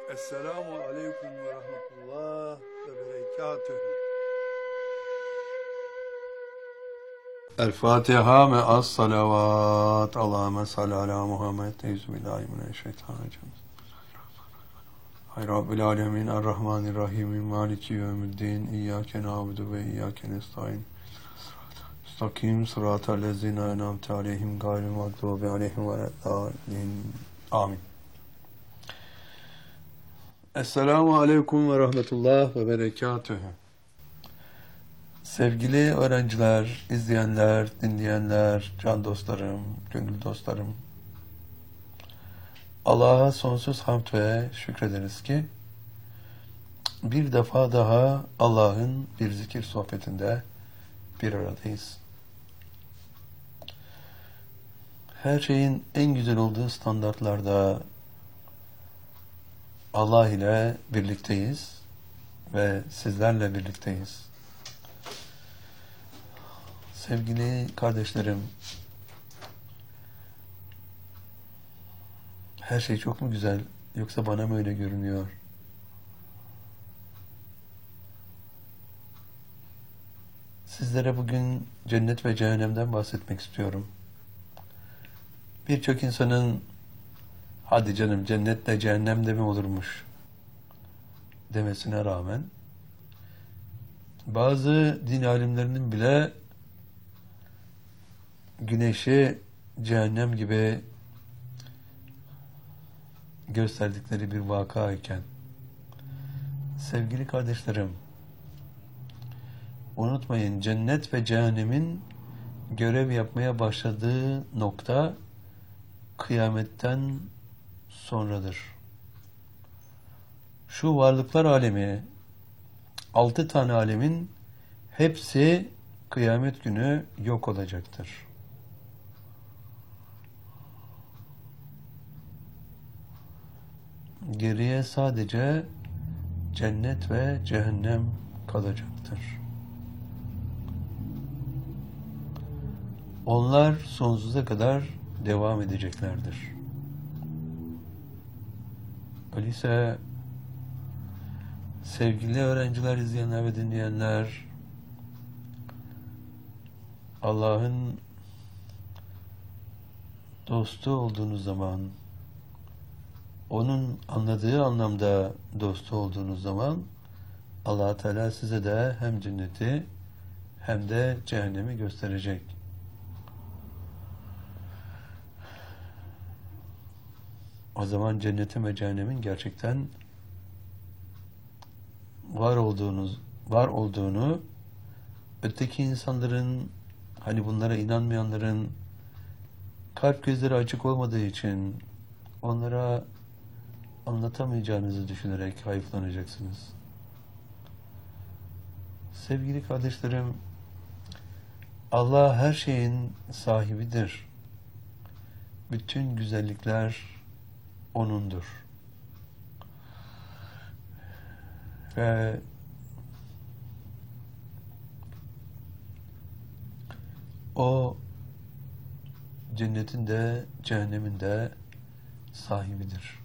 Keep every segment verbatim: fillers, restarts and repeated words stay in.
Esselamu aleyküm ve rahmetullah ve berekatühü. El Fatiha me'as salavat. Allahümme salli ala Muhammed. Euzubillahimineşşeytanirracim. Hay Rabbil alemin. Errahmanirrahim. Maliki yevmiddin. İyyâke na'budu ve iyyâke nestaîn. Müstakim sıratal lezîne en'amte aleyhim gayril mağdûbi aleyhim veleddâllîn. Amin. Esselamu aleyküm ve rahmetullah ve berekatühü. Sevgili öğrenciler, izleyenler, dinleyenler, can dostlarım, gönül dostlarım. Allah'a sonsuz hamd ve şükrederiz ki bir defa daha Allah'ın bir zikir sohbetinde bir aradayız. Her şeyin en güzel olduğu standartlarda Allah ile birlikteyiz ve sizlerle birlikteyiz. Sevgili kardeşlerim, her şey çok mu güzel yoksa bana mı öyle görünüyor? Sizlere bugün cennet ve cehennemden bahsetmek istiyorum. Birçok insanın hadi canım cennetle cehennemde mi olurmuş demesine rağmen bazı din alimlerinin bile güneşi cehennem gibi gösterdikleri bir vaka iken sevgili kardeşlerim, unutmayın, cennet ve cehennemin görev yapmaya başladığı nokta kıyametten sonradır. Şu varlıklar alemi, altı tane alemin hepsi kıyamet günü yok olacaktır. Geriye sadece cennet ve cehennem kalacaktır. Onlar sonsuza kadar devam edeceklerdir. Öyleyse sevgili öğrenciler, izleyenler ve dinleyenler, Allah'ın dostu olduğunuz zaman, onun anladığı anlamda dostu olduğunuz zaman Allah Teala size de hem cenneti hem de cehennemi gösterecek. O zaman cennetin ve cehennemin gerçekten var olduğunuz, var olduğunu, öteki insanların, hani bunlara inanmayanların kalp gözleri açık olmadığı için onlara anlatamayacağınızı düşünerek hayıflanacaksınız. Sevgili kardeşlerim, Allah her şeyin sahibidir. Bütün güzellikler O'nundur. Ve O cennetin de cehennemin de sahibidir.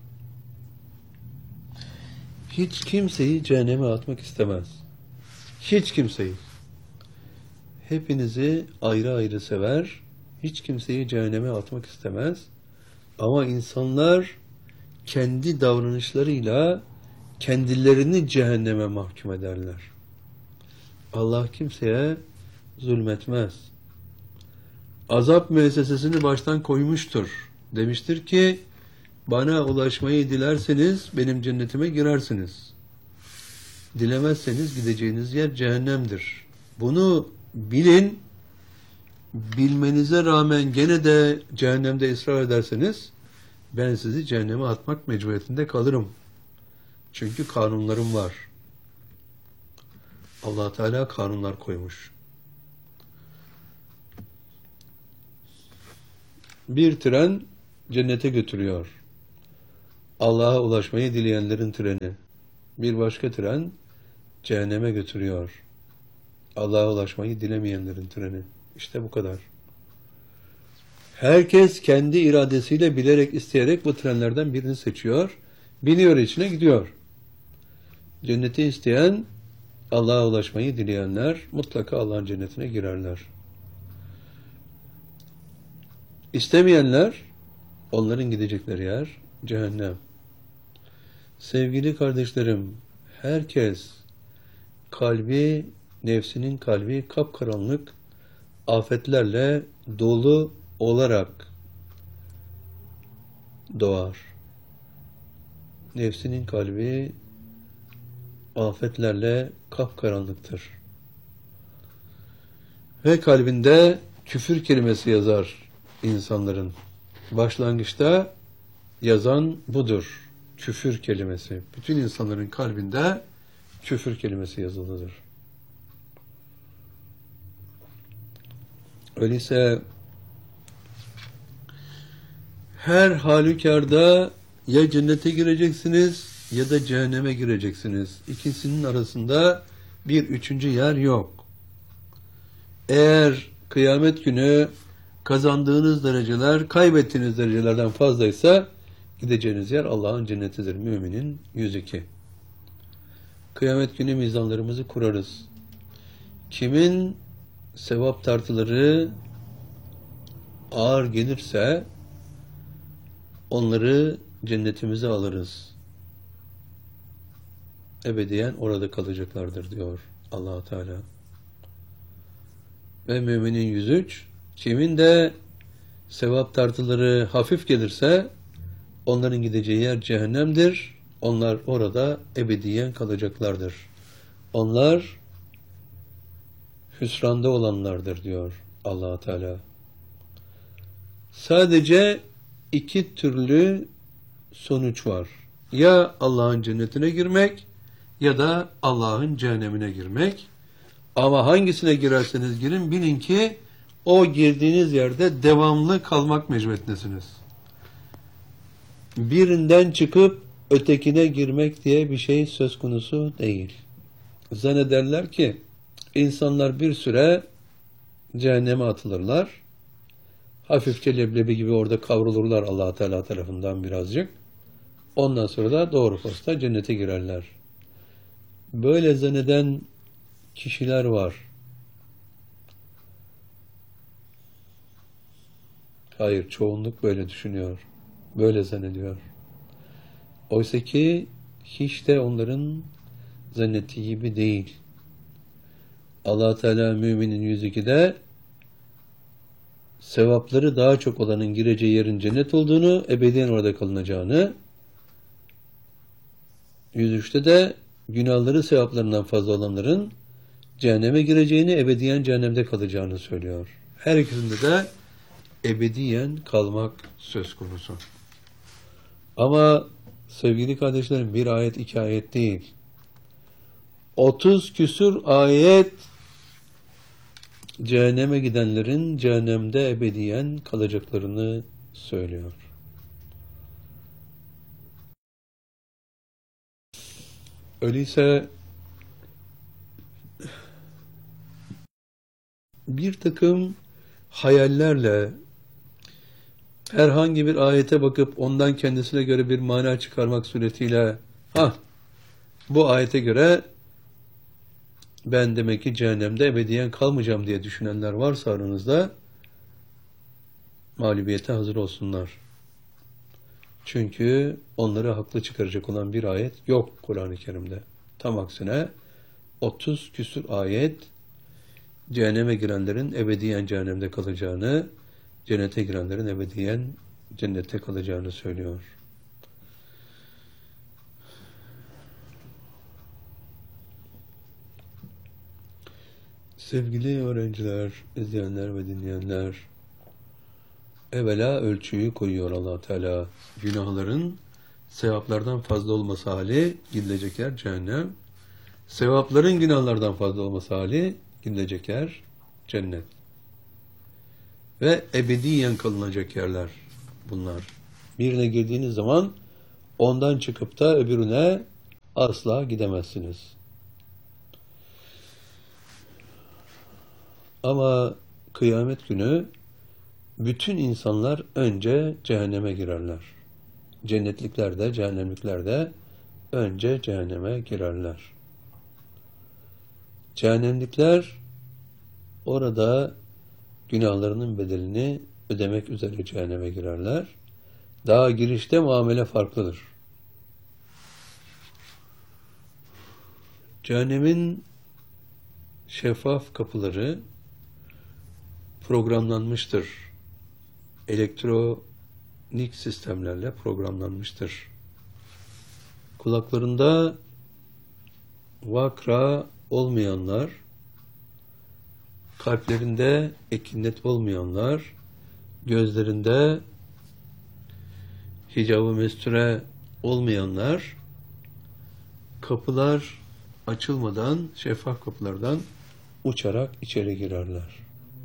Hiç kimseyi cehenneme atmak istemez. Hiç kimseyi. Hepinizi ayrı ayrı sever. Hiç kimseyi cehenneme atmak istemez. Ama insanlar kendi davranışlarıyla kendilerini cehenneme mahkum ederler. Allah kimseye zulmetmez. Azap müessesesini baştan koymuştur. Demiştir ki, bana ulaşmayı dilerseniz benim cennetime girersiniz. Dilemezseniz gideceğiniz yer cehennemdir. Bunu bilin, bilmenize rağmen gene de cehennemde ısrar ederseniz ben sizi cehenneme atmak mecburiyetinde kalırım. Çünkü kanunlarım var. Allah Teala kanunlar koymuş. Bir tren cennete götürüyor. Allah'a ulaşmayı dileyenlerin treni. Bir başka tren cehenneme götürüyor. Allah'a ulaşmayı dilemeyenlerin treni. İşte bu kadar. Herkes kendi iradesiyle bilerek, isteyerek bu trenlerden birini seçiyor Biniyor içine gidiyor. Cenneti isteyen, Allah'a ulaşmayı dileyenler mutlaka Allah'ın cennetine girerler. İstemeyenler, onların gidecekleri yer cehennem. Sevgili kardeşlerim, herkes kalbi, nefsinin kalbi kapkaranlık afetlerle dolu olarak doğar. Nefsinin kalbi afetlerle kapkaranlıktır. Ve kalbinde küfür kelimesi yazar insanların. Başlangıçta yazan budur. Küfür kelimesi. Bütün insanların kalbinde küfür kelimesi yazılıdır. Öyleyse her halükarda ya cennete gireceksiniz ya da cehenneme gireceksiniz. İkisinin arasında bir üçüncü yer yok. Eğer kıyamet günü kazandığınız dereceler kaybettiğiniz derecelerden fazlaysa gideceğiniz yer Allah'ın cennetidir. Müminin yüz iki. Kıyamet günü mizanlarımızı kurarız. Kimin sevap tartıları ağır gelirse onları cennetimize alırız. Ebediyen orada kalacaklardır diyor Allah Teala. Ve müminin yüz üç, kimin de sevap tartıları hafif gelirse onların gideceği yer cehennemdir. Onlar orada ebediyen kalacaklardır. Onlar hüsranda olanlardır diyor Allah Teala. Sadece iki türlü sonuç var. Ya Allah'ın cennetine girmek ya da Allah'ın cehennemine girmek. Ama hangisine girerseniz girin bilin ki o girdiğiniz yerde devamlı kalmak mecburiyetindesiniz. Birinden çıkıp ötekine girmek diye bir şey söz konusu değil. Zannederler ki insanlar bir süre cehenneme atılırlar. Hafifçe leblebi gibi orada kavrulurlar Allah Teala tarafından birazcık. Ondan sonra da doğru posta cennete girerler. Böyle zanneden kişiler var. Hayır, çoğunluk böyle düşünüyor. Böyle zannediyor. Oysa ki hiç de onların zannettiği gibi değil. Allah Teala müminin yüz ikide sevapları daha çok olanın gireceği yerin cennet olduğunu, ebediyen orada kalınacağını, yüz üçte de günahları sevaplarından fazla olanların cehenneme gireceğini, ebediyen cehennemde kalacağını söylüyor. Her ikisinde de ebediyen kalmak söz konusu. Ama sevgili kardeşlerim, bir ayet iki ayet değil. Otuz küsur ayet cehenneme gidenlerin cehennemde ebediyen kalacaklarını söylüyor. Öyleyse bir takım hayallerle herhangi bir ayete bakıp ondan kendisine göre bir mana çıkarmak suretiyle ha bu ayete göre ben demek ki cehennemde ebediyen kalmayacağım diye düşünenler varsa aranızda mağlubiyete hazır olsunlar. Çünkü onları haklı çıkaracak olan bir ayet yok Kur'an-ı Kerim'de. Tam aksine otuz küsur ayet cehenneme girenlerin ebediyen cehennemde kalacağını, cennete girenlerin ebediyen cennette kalacağını söylüyor. Sevgili öğrenciler, izleyenler ve dinleyenler, evvela ölçüyü koyuyor Allah Teala. Günahların sevaplardan fazla olması hali gidilecek yer cehennem. Sevapların günahlardan fazla olması hali gidilecek yer cennet. Ve ebediyen kalınacak yerler bunlar. Birine girdiğiniz zaman ondan çıkıp da öbürüne asla gidemezsiniz. Ama kıyamet günü bütün insanlar önce cehenneme girerler. cennetlikler de cehennemlikler de önce cehenneme girerler. Cehennemlikler orada günahlarının bedelini ödemek üzere cehenneme girerler. Daha girişte muamele farklıdır. Cehennemin şeffaf kapıları programlanmıştır. Elektronik sistemlerle programlanmıştır. Kulaklarında vakra olmayanlar, kalplerinde ekinnet olmayanlar, gözlerinde hicab-ı mesture olmayanlar, kapılar açılmadan, şeffaf kapılardan uçarak içeri girerler.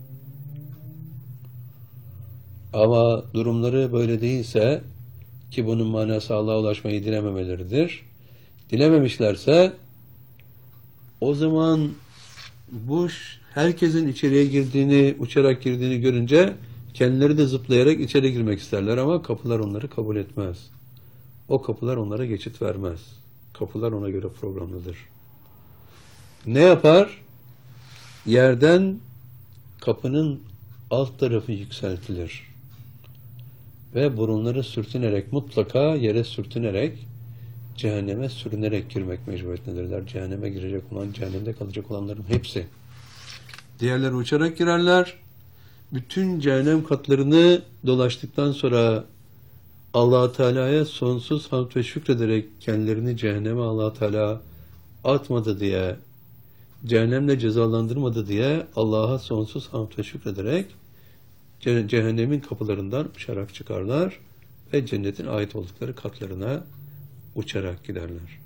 Ama durumları böyle değilse, ki bunun manası Allah'a ulaşmayı dilememeleridir, dilememişlerse, o zaman bu herkesin içeriye girdiğini, uçarak girdiğini görünce kendileri de zıplayarak içeri girmek isterler ama kapılar onları kabul etmez. O kapılar onlara geçit vermez. Kapılar ona göre programlıdır. Ne yapar? Yerden kapının alt tarafı yükseltilir. Ve burunları sürtünerek, mutlaka yere sürtünerek, cehenneme sürünerek girmek mecburiyetindedirler. Cehenneme girecek olan, cehennemde kalacak olanların hepsi. Diğerleri uçarak girerler. Bütün cehennem katlarını dolaştıktan sonra Allah-u Teala'ya sonsuz hamd ve şükrederek kendilerini cehenneme Allah-u Teala atmadı diye, cehennemle cezalandırmadı diye Allah'a sonsuz hamd ve şükrederek cehennemin kapılarından uçarak çıkarlar ve cennetin ait oldukları katlarına uçarak giderler.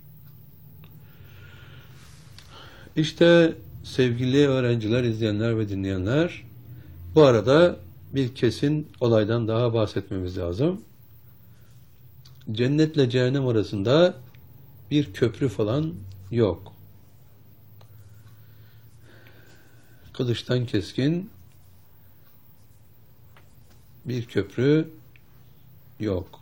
İşte sevgili öğrenciler, izleyenler ve dinleyenler, bu arada bir kesin olaydan daha bahsetmemiz lazım. Cennetle cehennem arasında bir köprü falan yok. Kılıçtan keskin bir köprü yok.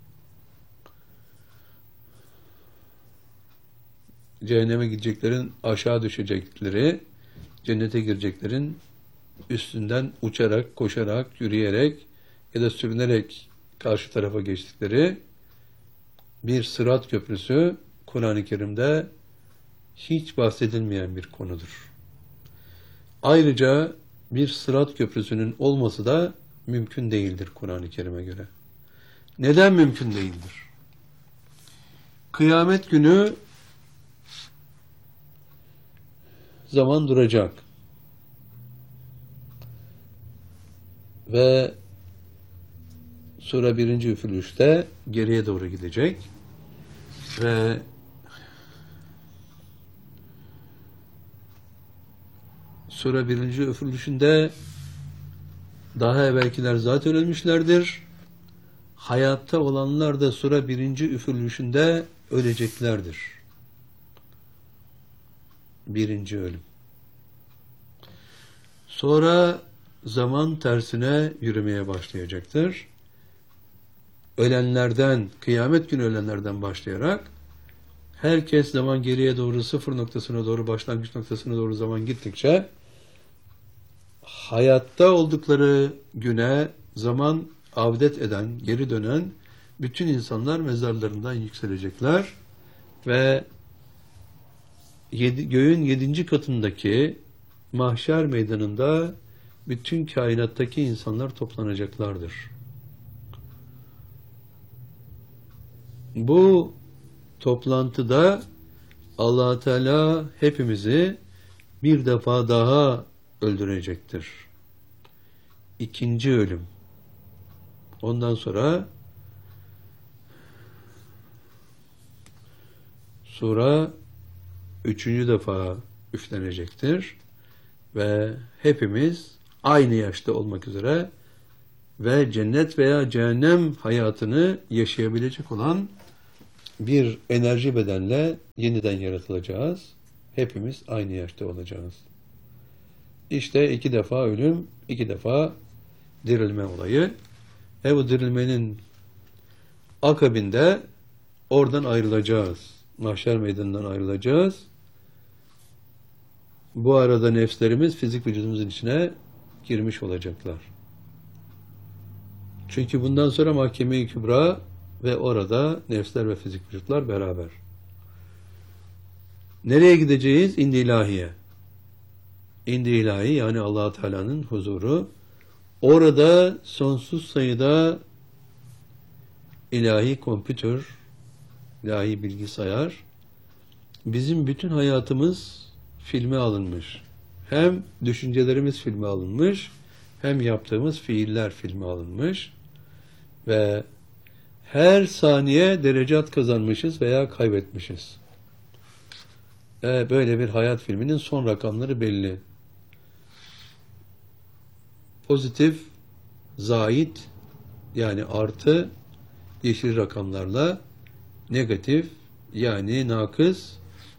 Cehenneme gideceklerin aşağı düşecekleri, cennete gireceklerin üstünden uçarak, koşarak, yürüyerek ya da sürünerek karşı tarafa geçtikleri bir Sırat Köprüsü Kur'an-ı Kerim'de hiç bahsedilmeyen bir konudur. Ayrıca bir Sırat Köprüsü'nün olması da mümkün değildir Kur'an-ı Kerim'e göre. Neden mümkün değildir? Kıyamet günü zaman duracak. Ve sura birinci üfürülüşte geriye doğru gidecek. Ve sura birinci üfürülüşünde daha evvelkiler zaten ölmüşlerdir. Hayatta olanlar da sura birinci üfürülüşünde öleceklerdir. Birinci ölüm. Sonra zaman tersine yürümeye başlayacaktır. Ölenlerden, kıyamet günü ölenlerden başlayarak herkes zaman geriye doğru, sıfır noktasına doğru, başlangıç noktasına doğru zaman gittikçe hayatta oldukları güne zaman avdet eden, geri dönen bütün insanlar mezarlarından yükselecekler ve yedi, göğün yedinci katındaki mahşer meydanında bütün kainattaki insanlar toplanacaklardır. Bu toplantıda Allah Teala hepimizi bir defa daha öldürecektir. İkinci ölüm. Ondan sonra sura üçüncü defa üflenecektir ve hepimiz aynı yaşta olmak üzere ve cennet veya cehennem hayatını yaşayabilecek olan bir enerji bedenle yeniden yaratılacağız. Hepimiz aynı yaşta olacağız. İşte iki defa ölüm, iki defa dirilme olayı. Ve bu dirilmenin Akabinde oradan ayrılacağız. Mahşer meydanından ayrılacağız. Bu arada nefslerimiz fizik vücudumuzun içine girmiş olacaklar. Çünkü bundan sonra mahkeme-i kübra ve orada nefsler ve fizik vücutlar beraber. Nereye gideceğiz? İndi ilahiye. İndi ilahi yani Allah-u Teala'nın huzuru. Orada sonsuz sayıda ilahi kompütör, ilahi bilgisayar, bizim bütün hayatımız filme alınmış. Hem düşüncelerimiz filme alınmış, hem yaptığımız fiiller filme alınmış ve her saniye derecat kazanmışız veya kaybetmişiz. Ve böyle bir hayat filminin son rakamları belli. Pozitif, zait yani artı yeşil rakamlarla, negatif yani nakıs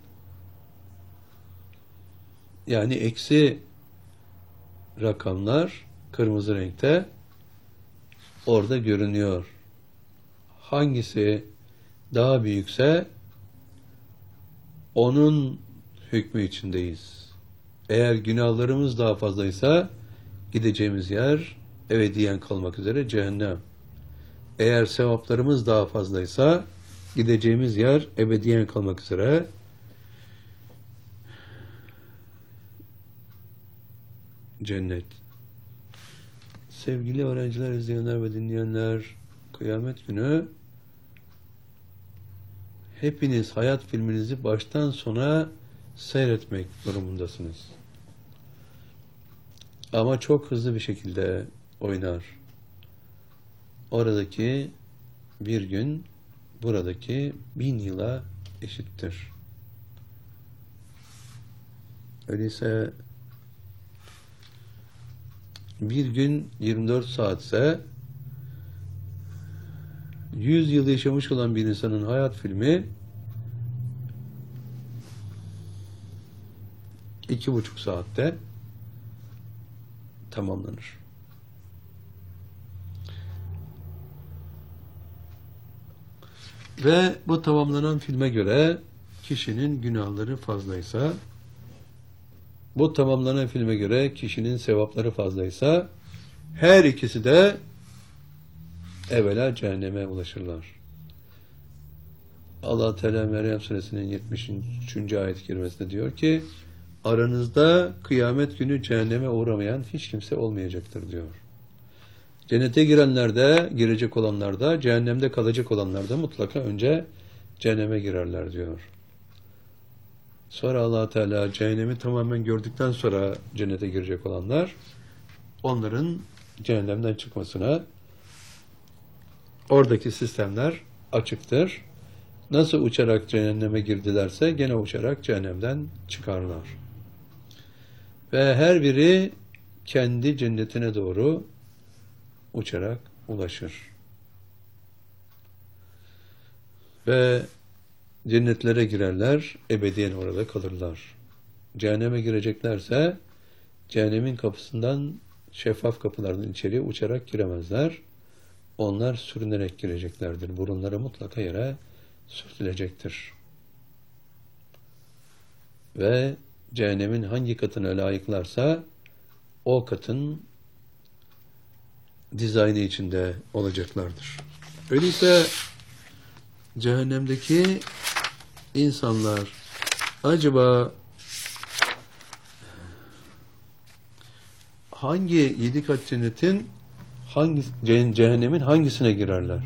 yani eksi rakamlar kırmızı renkte orada görünüyor. Hangisi daha büyükse onun hükmü içindeyiz. Eğer günahlarımız daha fazlaysa gideceğimiz yer ebediyen kalmak üzere cehennem. Eğer sevaplarımız daha fazlaysa gideceğimiz yer ebediyen kalmak üzere cennet. Sevgili öğrenciler, izleyenler ve dinleyenler, kıyamet günü hepiniz hayat filminizi baştan sona seyretmek durumundasınız. Ama çok hızlı bir şekilde oynar. Oradaki bir gün buradaki bin yıla eşittir. Öyleyse bir gün yirmi dört saatse yüz yıl yaşamış olan bir insanın hayat filmi iki buçuk saatte tamamlanır. Ve bu tamamlanan filme göre kişinin günahları fazlaysa, bu tamamlanan filme göre kişinin sevapları fazlaysa, her ikisi de evvela cehenneme ulaşırlar. Allah Teala Meryem Suresinin yetmiş üçüncü ayet-i kerimesinde diyor ki, aranızda kıyamet günü cehenneme uğramayan hiç kimse olmayacaktır diyor. Cennete girenler de, girecek olanlar da, cehennemde kalacak olanlar da mutlaka önce cehenneme girerler diyor. Sonra Allah Teala cehennemi tamamen gördükten sonra cennete girecek olanlar, onların cehennemden çıkmasına, oradaki sistemler açıktır. Nasıl uçarak cehenneme girdilerse gene uçarak cehennemden çıkarlar. Ve her biri kendi cennetine doğru uçarak ulaşır. Ve cennetlere girerler, ebediyen orada kalırlar. Cehenneme gireceklerse, cehennemin kapısından, şeffaf kapılardan içeriye uçarak giremezler. Onlar sürünerek gireceklerdir. Burunları mutlaka yere sürtülecektir. Ve cehennemin hangi katına layıklarsa, o katın dizaynı içinde olacaklardır. Öyleyse cehennemdeki insanlar acaba hangi yedi kat cennetin hangi cehennemin hangisine girerler?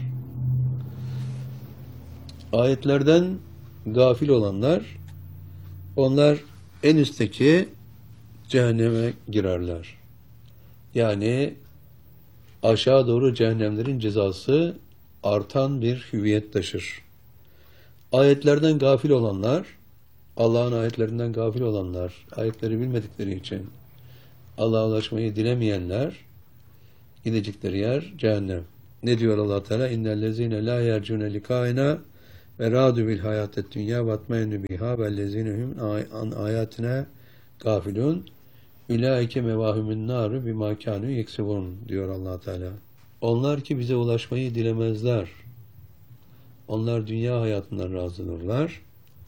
Ayetlerden gafil olanlar, onlar en üstteki cehenneme girerler. Yani aşağı doğru cehennemlerin cezası artan bir hüviyet taşır. Ayetlerden gafil olanlar, Allah'ın ayetlerinden gafil olanlar, ayetleri bilmedikleri için Allah'a ulaşmayı dilemeyenler, gidecekleri yer cehennem. Ne diyor Allah Teala? İnnellezîne lâ yercûne likâina ve râdü bil hayâtet dünyâ vatmeynu bihâ vellezînehum an âyâtine gafilûn ülâike mevâhümün nâru bimâ kânû yeksibûn diyor Allah Teala. Onlar ki bize ulaşmayı dilemezler. Onlar dünya hayatından razıdırlar.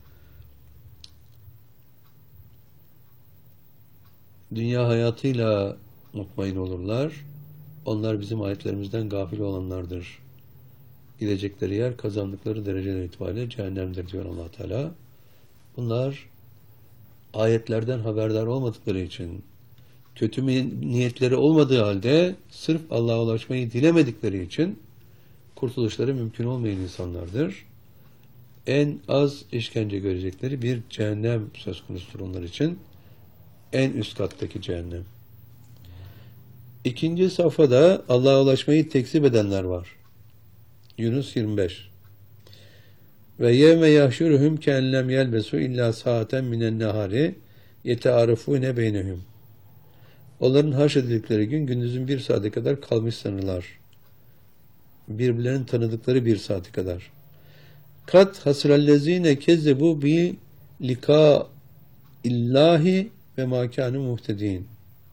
Dünya hayatıyla mutmain olurlar. Onlar bizim ayetlerimizden gafil olanlardır. Gidecekleri yer kazandıkları dereceler itibariyle cehennemdir diyor Allah Teala. Bunlar ayetlerden haberdar olmadıkları için, kötü niyetleri olmadığı halde sırf Allah'a ulaşmayı dilemedikleri için kurtuluşları mümkün olmayan insanlardır. En az işkence görecekleri bir cehennem söz konusudur onlar için. En üst kattaki cehennem. İkinci safhada Allah'a ulaşmayı tekzip edenler var. Yunus yirmi beş. Ve yevme yahşuruhum ke'enlem yelbesu illa saaten minen nehari yetearifune beynehum. Onların haşredildikleri gün gündüzün bir saate kadar kalmış sanırlar. Birbirlerini tanıdıkları bir saate kadar. Kat hasrellezine kezzebu bi lika illahi ve makânü muhtedin.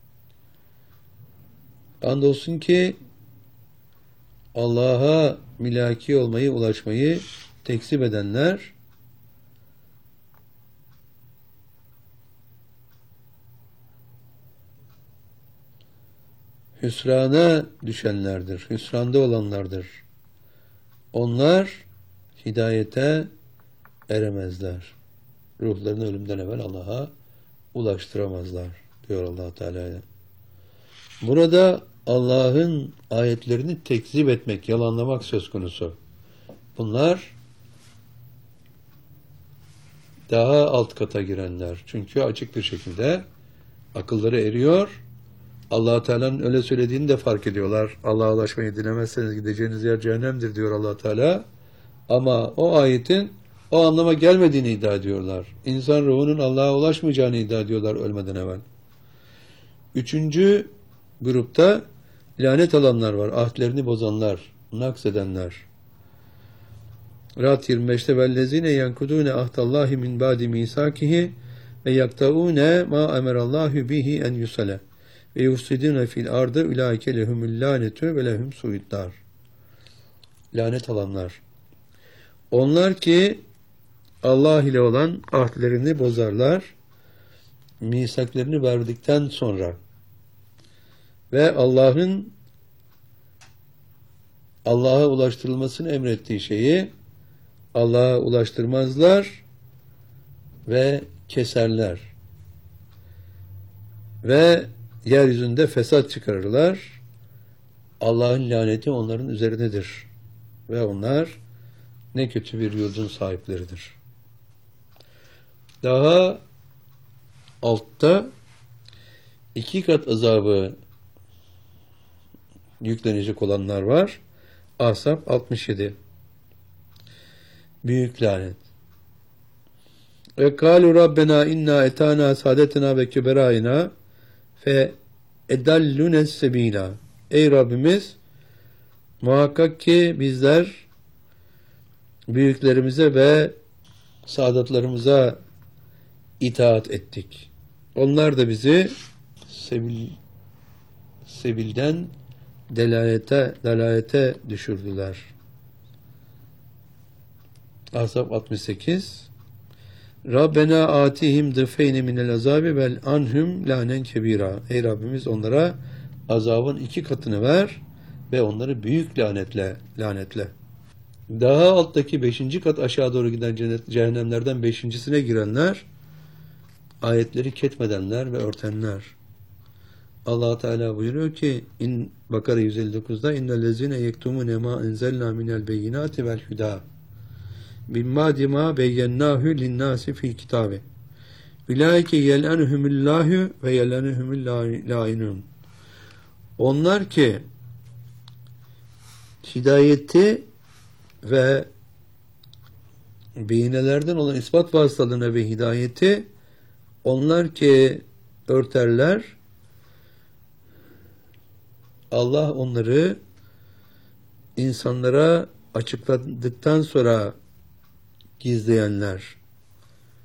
Andolsun ki Allah'a milaki olmayı, ulaşmayı tekzip edenler hüsrana düşenlerdir, hüsranda olanlardır. Onlar hidayete eremezler. Ruhlarını ölümden evvel Allah'a ulaştıramazlar diyor Allah Teala. Burada Allah'ın ayetlerini tekzip etmek, yalanlamak söz konusu. Bunlar daha alt kata girenler. Çünkü açık bir şekilde akılları eriyor. Allah Teala'nın öyle söylediğini de fark ediyorlar. Allah'a ulaşmayı dilemezseniz gideceğiniz yer cehennemdir diyor Allah Teala. Ama o ayetin o anlama gelmediğini iddia ediyorlar. İnsan ruhunun Allah'a ulaşmayacağını iddia ediyorlar ölmeden evvel. Üçüncü grupta lanet alanlar var. Ahdlerini bozanlar, naksedenler. Ra'd yirmi beşte vellezine yankudune ahdallahi min ba'di misakihi ve yaktaune ma emerallahu bihi en yusale ve yufsidune fil ardı ulaike lehumul lanetu ve lehum su'idlar. Lanet alanlar. Onlar ki Allah ile olan ahdlerini bozarlar, misaklarını verdikten sonra ve Allah'ın Allah'a ulaştırılmasını emrettiği şeyi Allah'a ulaştırmazlar ve keserler. Ve yeryüzünde fesat çıkarırlar. Allah'ın laneti onların üzerinedir. Ve onlar ne kötü bir yurdun sahipleridir. Daha altta iki kat azabı yüklenecek olanlar var. Ahzab altmış yedi. Büyük lanet. Ve kâlu rabbena inna etâna sâdetena ve küberâina fe edallünes sebîlâ. Ey Rabbimiz, muhakkak ki bizler büyüklerimize ve saadatlarımıza itaat ettik. Onlar da bizi sebil, sebilden delalete, delalete düşürdüler. Ahzab altmış sekiz. Rabbena atihim dıfeyni minel azabi vel anhum lanen kebira. Ey Rabbimiz, onlara azabın iki katını ver ve onları büyük lanetle lanetle. Daha alttaki beşinci kat aşağı doğru giden cennet, cehennemlerden beşincisine girenler, ayetleri ketmedenler ve örtenler. Allah Teala buyuruyor ki in Bakara yüz elli dokuzda innellezine yektumune ma enzelna minel beyinati vel huda bimma dima beyyennahu linnâsi fil kitabi ulaike yel'enhumullahu ve yel'enhumul lâinun. Onlar ki hidayeti ve beyinelerden olan ispat vasıtalığına ve hidayeti onlar ki örterler, Allah onları insanlara açıkladıktan sonra gizleyenler.